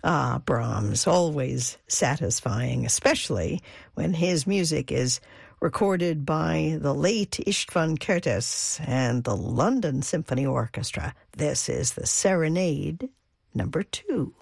Ah, Brahms, always satisfying, especially when his music is recorded by the late István Kertész and the London Symphony Orchestra. This is the Serenade number 2.